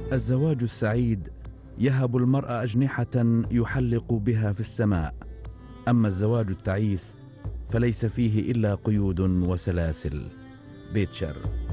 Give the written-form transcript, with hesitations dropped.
الزواج السعيد يهب المرء أجنحة يحلق بها في السماء، أما الزواج التعيس فليس فيه إلا قيود وسلاسل. بيتشر.